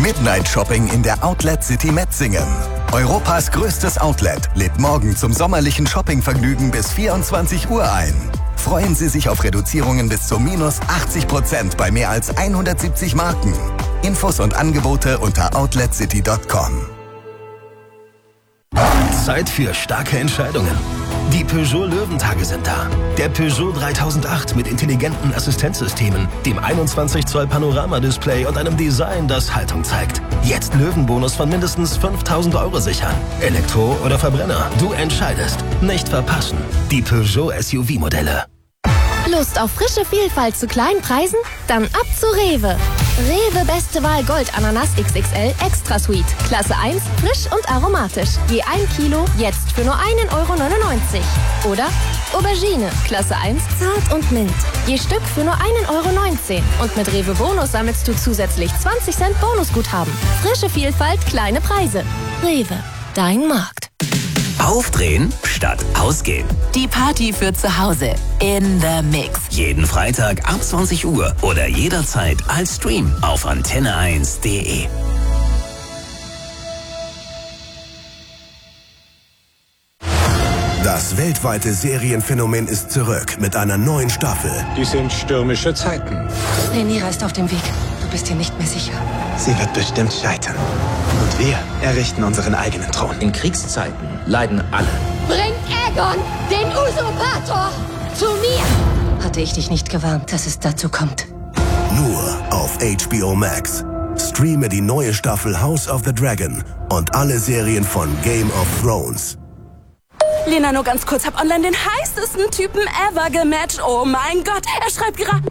Midnight Shopping in der Outlet City Metzingen. Europas größtes Outlet lädt morgen zum sommerlichen Shoppingvergnügen bis 24 Uhr ein. Freuen Sie sich auf Reduzierungen bis zu minus 80% bei mehr als 170 Marken. Infos und Angebote unter outletcity.com. Zeit für starke Entscheidungen. Die Peugeot Löwentage sind da. Der Peugeot 3008 mit intelligenten Assistenzsystemen, dem 21 Zoll Panoramadisplay und einem Design, das Haltung zeigt. Jetzt Löwenbonus von mindestens 5.000 € sichern. Elektro oder Verbrenner, du entscheidest. Nicht verpassen. Die Peugeot SUV-Modelle. Lust auf frische Vielfalt zu kleinen Preisen? Dann ab zu Rewe. Rewe Beste Wahl Gold Ananas XXL Extra Sweet. Klasse 1, frisch und aromatisch. Je 1 Kilo, jetzt für nur 1,99 €. Oder Aubergine, Klasse 1, zart und mild. Je Stück für nur 1,19 €. Und mit Rewe Bonus sammelst du zusätzlich 20 Cent Bonusguthaben. Frische Vielfalt, kleine Preise. Rewe, dein Markt. Aufdrehen statt ausgehen. Die Party für zu Hause. In the Mix. Jeden Freitag ab 20 Uhr oder jederzeit als Stream auf antenne1.de. Das weltweite Serienphänomen ist zurück mit einer neuen Staffel. Die sind stürmische Zeiten. Rhaenyra ist auf dem Weg. Du bist dir nicht mehr sicher. Sie wird bestimmt scheitern. Und wir errichten unseren eigenen Thron. In Kriegszeiten leiden alle. Bring Aegon, den Usurpator, zu mir! Hatte ich dich nicht gewarnt, dass es dazu kommt? Nur auf HBO Max. Streame die neue Staffel House of the Dragon und alle Serien von Game of Thrones. Lena, nur ganz kurz, hab online den heißesten Typen ever gematcht. Oh mein Gott, er schreibt gerade...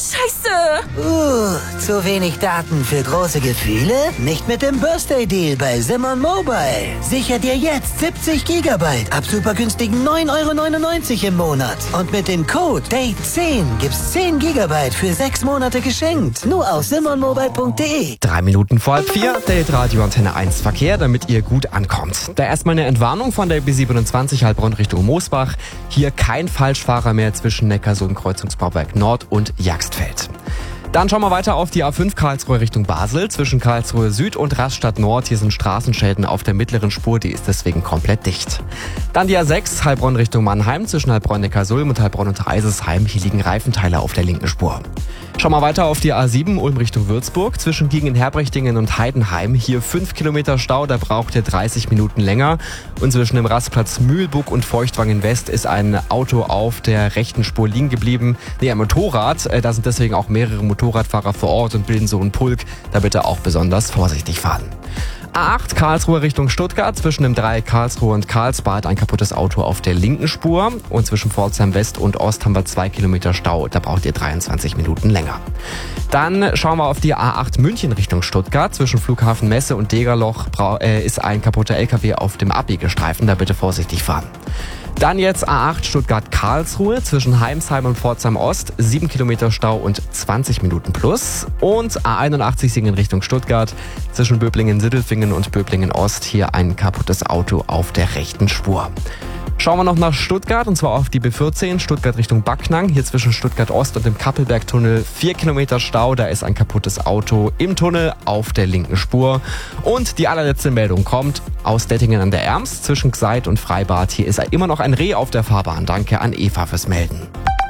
Scheiße! Zu wenig Daten für große Gefühle? Nicht mit dem Birthday Deal bei Simon Mobile. Sicher dir jetzt 70 Gigabyte ab super günstigen 9,99 € im Monat. Und mit dem Code DATE10 gibt's 10 Gigabyte für 6 Monate geschenkt. Nur auf simonmobile.de. 3 Minuten vor 4, Date Radio Antenne 1 Verkehr, damit ihr gut ankommt. Da erstmal eine Entwarnung von der B27 Heilbronn Richtung Moosbach. Hier kein Falschfahrer mehr zwischen Neckarsulm Kreuzungsbauwerk Nord und Jagstfeld. Dann schauen wir weiter auf die A5 Karlsruhe Richtung Basel. Zwischen Karlsruhe Süd und Rastatt Nord. Hier sind Straßenschäden auf der mittleren Spur, die ist deswegen komplett dicht. Dann die A6 Heilbronn Richtung Mannheim. Zwischen Heilbronn-Neckarsulm und Heilbronn-Untereisesheim. Hier liegen Reifenteile auf der linken Spur. Schauen wir weiter auf die A7 Ulm Richtung Würzburg. Zwischen Giengen-Herbrechtingen und Heidenheim. Hier 5 Kilometer Stau, da braucht ihr 30 Minuten länger. Und zwischen dem Rastplatz Mühlbuck und Feuchtwangen West ist ein Auto auf der rechten Spur liegen geblieben. Ein Motorrad. Da sind deswegen auch mehrere Motorradfahrer vor Ort und bilden so einen Pulk. Da bitte auch besonders vorsichtig fahren. A8 Karlsruhe Richtung Stuttgart. Zwischen dem Dreieck Karlsruhe und Karlsbad ein kaputtes Auto auf der linken Spur. Und zwischen Pforzheim West und Ost haben wir 2 Kilometer Stau. Da braucht ihr 23 Minuten länger. Dann schauen wir auf die A8 München Richtung Stuttgart. Zwischen Flughafen Messe und Degerloch ist ein kaputter LKW auf dem Abbiegestreifen. Da bitte vorsichtig fahren. Dann jetzt A8 Stuttgart-Karlsruhe zwischen Heimsheim und Pforzheim Ost. 7 Kilometer Stau und 20 Minuten plus. Und A81 Singen Richtung Stuttgart zwischen Böblingen-Siddelfingen und Böblingen-Ost. Hier ein kaputtes Auto auf der rechten Spur. Schauen wir noch nach Stuttgart und zwar auf die B14 Stuttgart Richtung Backnang. Hier zwischen Stuttgart Ost und dem Kappelbergtunnel 4 Kilometer Stau. Da ist ein kaputtes Auto im Tunnel auf der linken Spur. Und die allerletzte Meldung kommt aus Dettingen an der Erms zwischen Gseid und Freibad. Hier ist immer noch ein Reh auf der Fahrbahn. Danke an Eva fürs Melden.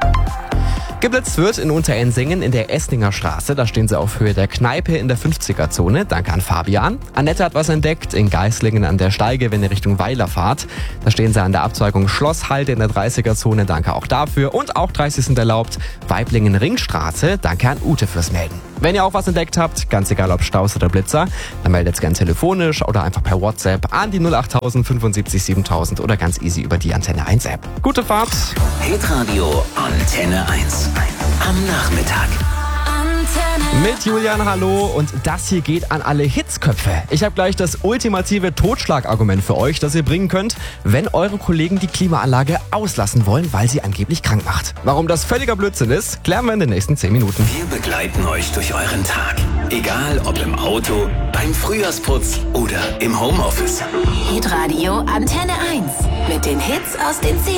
Geblitzt wird in Unterensingen in der Esslinger Straße. Da stehen sie auf Höhe der Kneipe in der 50er-Zone. Danke an Fabian. Annette hat was entdeckt in Geislingen an der Steige, wenn ihr Richtung Weiler fahrt. Da stehen sie an der Abzweigung Schlosshalde in der 30er-Zone. Danke auch dafür. Und auch 30 sind erlaubt. Weiblingen Ringstraße. Danke an Ute fürs Melden. Wenn ihr auch was entdeckt habt, ganz egal ob Staus oder Blitzer, dann meldet gern telefonisch oder einfach per WhatsApp an die 08000 75 7000 oder ganz easy über die Antenne 1 App. Gute Fahrt! Hitradio Antenne 1. Am Nachmittag. Mit Julian, hallo, und das hier geht an alle Hitzköpfe. Ich habe gleich das ultimative Totschlagargument für euch, das ihr bringen könnt, wenn eure Kollegen die Klimaanlage auslassen wollen, weil sie angeblich krank macht. Warum das völliger Blödsinn ist, klären wir in den nächsten 10 Minuten. Wir begleiten euch durch euren Tag. Egal ob im Auto, beim Frühjahrsputz oder im Homeoffice. Hitradio Antenne 1 mit den Hits aus den 10